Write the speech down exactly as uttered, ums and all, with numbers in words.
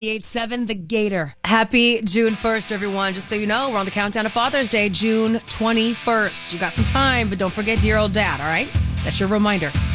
eight seven The Gator. Happy June first, everyone. Just so you know, we're on the countdown to Father's Day, June twenty-first. You got some time, but don't forget dear old dad, all right? That's your reminder.